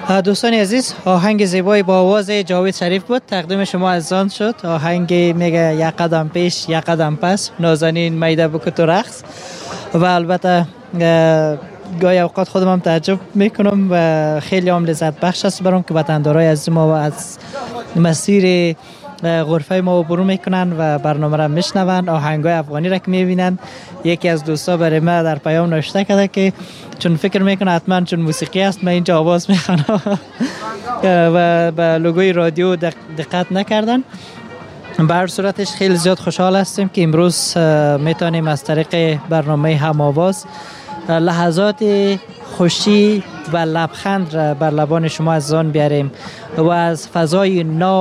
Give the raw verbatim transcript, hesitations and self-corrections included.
دوستان عزیز، آهنگ زیبای با آواز جاوید شریف بود، تقدیم شما عزیزان شد. آهنگ میگه یک قدم پیش یک قدم پس، نازنین میده بکو تو رقص. و البته گاهی اوقات خودم هم تعجب میکنم و خیلی هم لذت بخش است برام که وطندارای عزیز ما از مسیر غرفه ما برو میکنن و برنامه را میشنون، آهنگای افغانی را که میبینن. یکی از دوستا برای ما در پیام نوشته کرده که چون فکر میکنه حتما چون موسیقی است من اینجا آواز میخوانم و به لوگوی رادیو دقت نکردن. به هر صورتش خیلی زیاد خوشحال هستیم که امروز میتونیم از طریق برنامه هم آواز لحظات خوشی و لبخند را بر لبان شما عزیزان بیاریم و از فضای نو